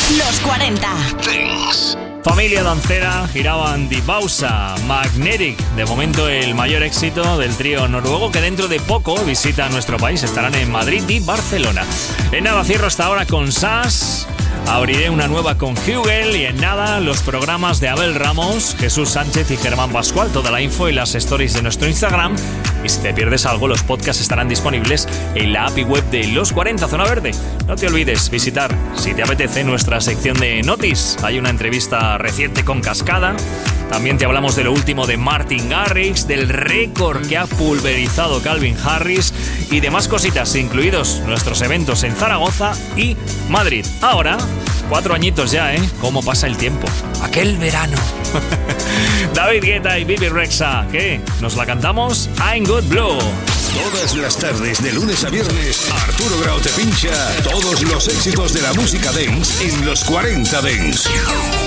Los 40 Dance. Familia dancera giraban Di Bausa, Magnetic, de momento el mayor éxito del trío noruego que dentro de poco visita nuestro país. Estarán en Madrid y Barcelona. En nada cierro hasta ahora con Sass. Abriré una nueva con Hugel y en nada los programas de Abel Ramos, Jesús Sánchez y Germán Pascual. Toda la info y las stories de nuestro Instagram. Y si te pierdes algo, los podcasts estarán disponibles en la API web de Los 40 Zona Verde. No te olvides visitar, si te apetece, nuestra sección de Notis. Hay una entrevista reciente con Cascada. También te hablamos de lo último de Martin Garrix, del récord que ha pulverizado Calvin Harris y demás cositas, incluidos nuestros eventos en Zaragoza y Madrid. Ahora, 4 añitos ya, ¿eh? ¿Cómo pasa el tiempo? Aquel verano. David Guetta y Bibi Rexha, ¿qué? ¿Nos la cantamos? I'm Good Blue. Todas las tardes, de lunes a viernes, Arturo Grau te pincha todos los éxitos de la música dance en Los 40 Dance.